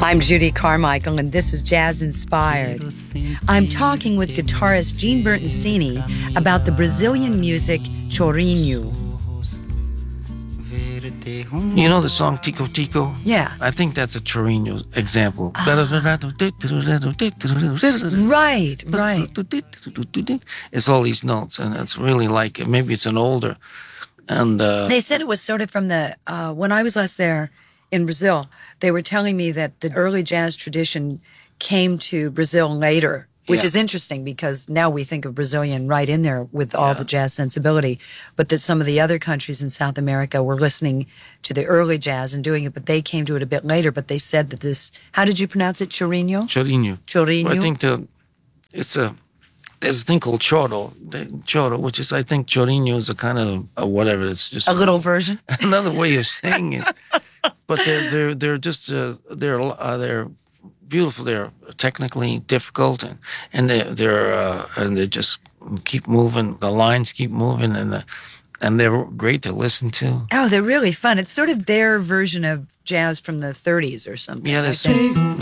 I'm Judy Carmichael, and this is Jazz Inspired. I'm talking with guitarist Gene Bertoncini about the Brazilian music chorinho. You know the song Tico Tico? Yeah. I think that's a chorinho example. Right. It's all these notes, and it's really like, maybe it's an older. And they said it was sort of from the, when I was last there in Brazil, they were telling me that the early jazz tradition came to Brazil later, which is interesting because now we think of Brazilian right in there with all the jazz sensibility, but that some of the other countries in South America were listening to the early jazz and doing it, but they came to it a bit later. But they said that this, how did you pronounce it? Chorinho? Chorinho. Well, I think there's a thing called choro, which is, I think chorinho is a kind of whatever. It's just a little version, another way of saying it. But they're just they're beautiful. They're technically difficult, and they just keep moving. The lines keep moving, and they're great to listen to. Oh, they're really fun. It's sort of their version of jazz from the 30s or something. Yeah,